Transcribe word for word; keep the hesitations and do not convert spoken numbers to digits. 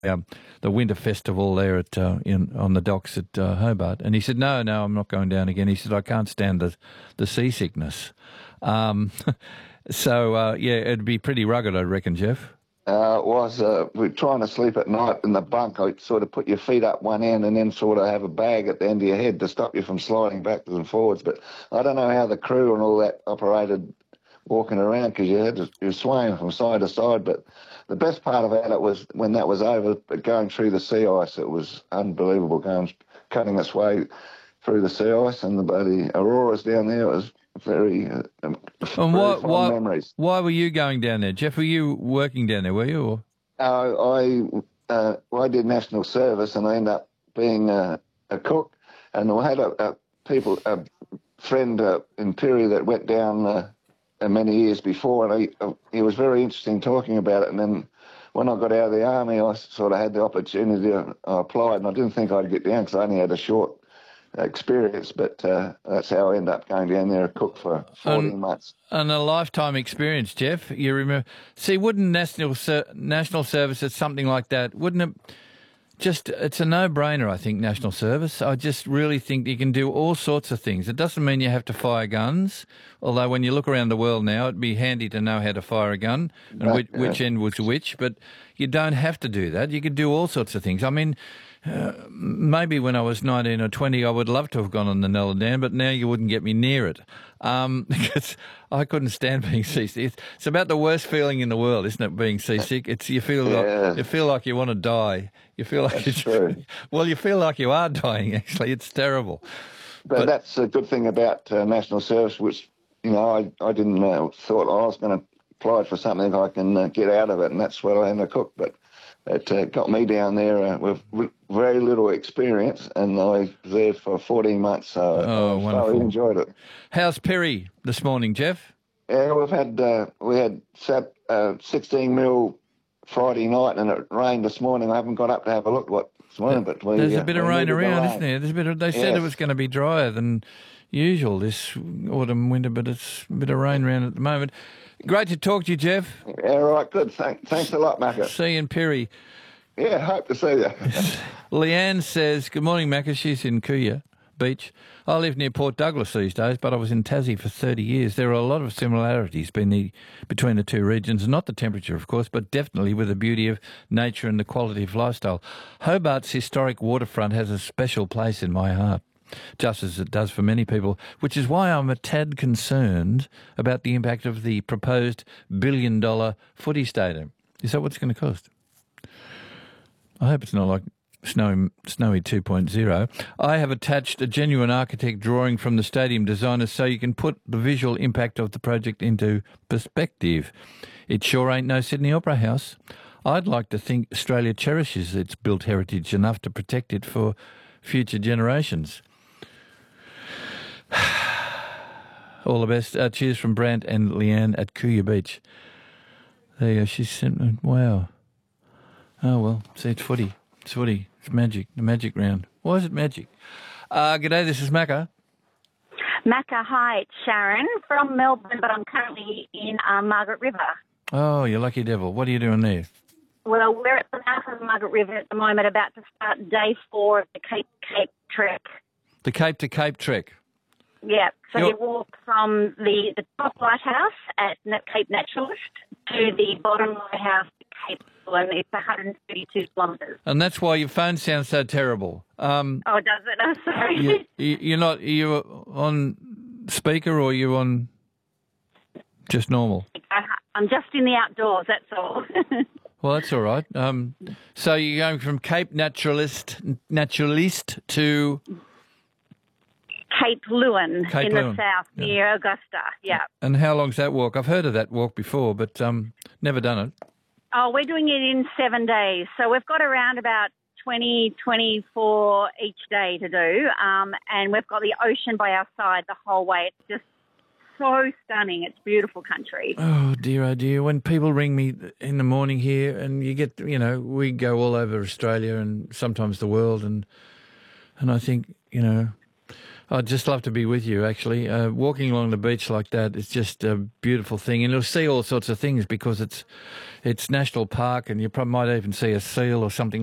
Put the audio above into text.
um, the winter festival there at uh, in on the docks at uh, Hobart, and he said, "No, no, I'm not going down again." He said, "I can't stand the the seasickness." Um, so uh, yeah, it'd be pretty rugged, I reckon, Jeff. Uh, it was, uh, we were trying to sleep at night in the bunk. I sort of put your feet up one end and then sort of have a bag at the end of your head to stop you from sliding backwards and forwards. But I don't know how the crew and all that operated walking around, because you had to, you were swaying from side to side. But the best part about it was when that was over, going through the sea ice. It was unbelievable, going cutting its way through the sea ice, and the bloody auroras down there. It was very, uh, um, And very why, fond why, memories. why were you going down there, Jeff? Were you working down there, were you? Or? Uh, I uh, well, I did national service, and I ended up being a, a cook. And I had a, a people a friend uh, in Perry that went down uh, many years before, and he, uh, he was very interesting talking about it. And then when I got out of the army, I sort of had the opportunity. I applied, and I didn't think I'd get down because I only had a short experience, but uh, that's how I ended up going down there to cook for fourteen um, months. And a lifetime experience, Jeff. You remember? See, wouldn't national ser- national service at something like that? Wouldn't it? Just, it's a no-brainer, I think, national service. I just really think you can do all sorts of things. It doesn't mean you have to fire guns, although when you look around the world now, it'd be handy to know how to fire a gun and Right, which, yeah. which end was which, but you don't have to do that. You could do all sorts of things. I mean, uh, maybe when I was nineteen or twenty, I would love to have gone on the Nullarbor, but now you wouldn't get me near it, um, because I couldn't stand being seasick. It's, it's about the worst feeling in the world, isn't it, being seasick? It's you feel Yeah. like, you feel like you want to die. You feel like That's it's true. Well, you feel like you are dying, actually. It's terrible. But, But- that's a good thing about uh, national service, which, you know, I, I didn't uh, thought I was going to apply for something I can uh, get out of it, and that's what I had to cook. But it uh, got me down there uh, with w- very little experience, and I was there for fourteen months, so Oh, I wonderful. thoroughly enjoyed it. How's Perry this morning, Jeff? Yeah, we've had, uh, we had sat, uh, sixteen mil Friday night, and it rained this morning. I haven't got up to have a look what this morning, but we, There's uh, a bit of we rain needed the around, rain. isn't there? There's a bit of, they said it Yes. was going to be drier than usual this autumn, winter, but it's a bit of rain around at the moment. Great to talk to you, Jeff. Yeah, right, good. Thank, thanks a lot, Macca. See you in Perry. Yeah, hope to see you. Leanne says, good morning, Macca. She's in Kuya Beach. I live near Port Douglas these days, but I was in Tassie for thirty years. There are a lot of similarities between the, between the two regions, not the temperature, of course, but definitely with the beauty of nature and the quality of lifestyle. Hobart's historic waterfront has a special place in my heart, just as it does for many people, which is why I'm a tad concerned about the impact of the proposed billion-dollar footy stadium. Is that what it's going to cost? I hope it's not like Snowy, Snowy two point oh. I have attached a genuine architect drawing from the stadium designers so you can put the visual impact of the project into perspective. It sure ain't no Sydney Opera House. I'd like to think Australia cherishes its built heritage enough to protect it for future generations. All the best. Uh, cheers from Brant and Leanne at Kuya Beach. There you go. She sent. Wow. Oh well. See, it's footy. It's footy. It's magic. The magic round. Why is it magic? Uh, g'day. This is Macca. Macca, hi, it's Sharon from Melbourne, but I'm currently in um, Margaret River. Oh, you lucky devil. What are you doing there? Well, we're at the mouth of Margaret River at the moment, about to start day four of the Cape Cape trek. The Cape to Cape trek. Yeah, so You're- you walk from the, the top lighthouse at Na- Cape Naturalist to the bottom lighthouse at Cape Lewin. It's one hundred thirty-two kilometres. And that's why your phone sounds so terrible. Um, Oh, does it? I'm sorry. you, you, you're not. Are you on speaker or are you on just normal? I- I'm just in the outdoors, that's all. Well, that's all right. Um, so you're going from Cape Naturalist Naturalist to Cape Lewin Cape in Lewin, the south, yeah. near Augusta, yeah. and how long's that walk? I've heard of that walk before, but um, never done it. Oh, we're doing it in seven days. So we've got around about twenty, twenty-four each day to do. Um, and we've got the ocean by our side the whole way. It's just so stunning. It's beautiful country. Oh dear, oh dear. When people ring me in the morning here, and you get, you know, we go all over Australia and sometimes the world, and and I think, you know, I'd just love to be with you, actually. Uh, walking along the beach like that is just a beautiful thing. And you'll see all sorts of things because it's it's national park, and you probably might even see a seal or something